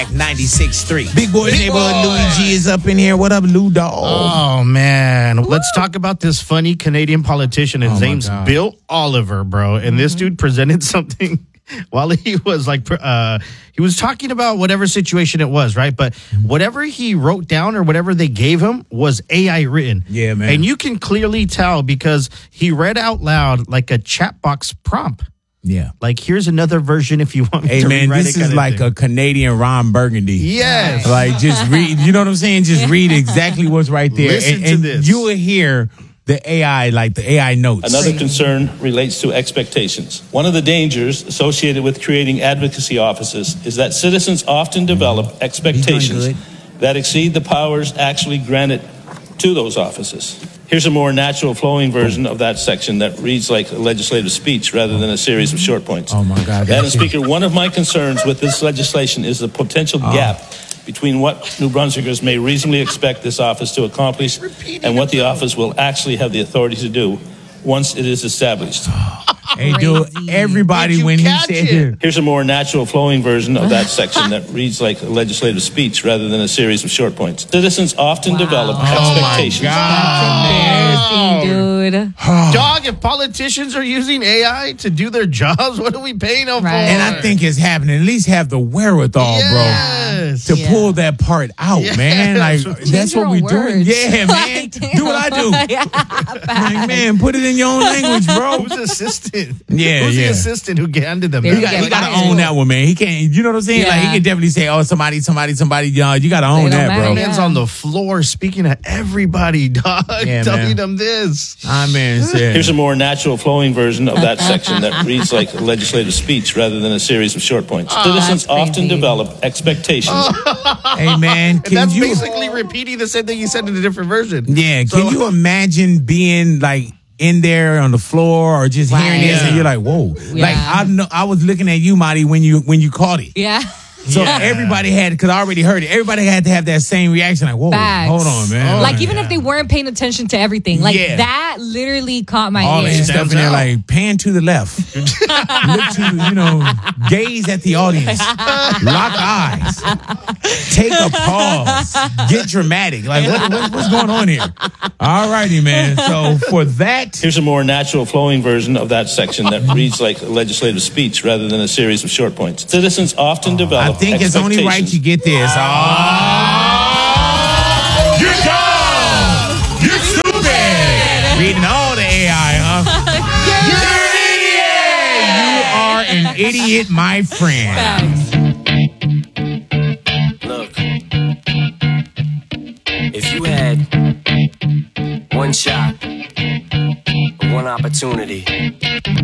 96.3. Big boy neighborhood Louis G is up in here. What up, Lou Dog? Oh, man. Let's talk about this funny Canadian politician. His name's Bill Oliver, bro. And this dude presented something while he was he was talking about whatever situation it was, right? But whatever he wrote down or whatever they gave him was AI written. Yeah, man. And you can clearly tell because he read out loud like a chat box prompt. Yeah. Like, here's another version if you want me Hey, to man, rewrite this it is kind of like thing. a Canadian Ron Burgundy. Yes. Like, just read, you know what I'm saying? Just read exactly what's right there. Listen to and this. You will hear the AI, like the AI notes. Another concern relates to expectations. One of the dangers associated with creating advocacy offices is that citizens often develop expectations that exceed the powers actually granted to those offices. Here's a more natural flowing version of that section that reads like a legislative speech rather than a series of short points. Oh, my God. Madam Speaker, one of my concerns with this legislation is the potential gap between what New Brunswickers may reasonably expect this office to accomplish and what the office will actually have the authority to do once it is established. Hey, dude, everybody, when he said it. Here's a more natural flowing version of that section that reads like a legislative speech rather than a series of short points. Citizens often develop expectations. Embarrassing, dude. Dog, if politicians are using AI to do their jobs, what are we paying them for? And I think it's happening. At least have the wherewithal, Yes. bro, to pull that part out, man. Like, that's what we're doing. Yeah, man. Do what I do. Like, man, put it in your own language, bro. Who's the assistant? Yeah, Who's yeah. the assistant who handed them? There He you got to go. own that one, man. He can't, you know what I'm saying? Yeah. Like, he can definitely say, oh, somebody, you got to own They don't that, bro. matter. Man's on the floor speaking to everybody, dog, Yeah, telling man. them this. Man said. Here's a more natural flowing version of that section that reads like a legislative speech rather than a series of short points. Citizens that's crazy. often develop expectations. Hey, man, And can that's you? basically repeating the same thing you said in a different version. Yeah, So- can you imagine being like in there on the floor or just hearing this Yeah. and you're like, whoa. Yeah. Like, I was looking at you, Marty, when you caught it. Yeah. So everybody had, because I already heard it, everybody had to have that same reaction. Like, whoa, Facts. hold on, man. Like, even if they weren't paying attention to everything, like Yeah. that literally caught my all ear. that stuff in there, like, pan to the left. Look to, gaze at the audience. Lock eyes. Take a pause. Get dramatic. Like, what's going on here? All righty, man. So for that, Here's a more natural flowing version of that section that reads like a legislative speech rather than a series of short points. Citizens often develop I think it's only right you get this. You're dumb! You're stupid! Reading all the AI, huh? You're an idiot! You are an idiot, my friend. Look, if you had one shot, one opportunity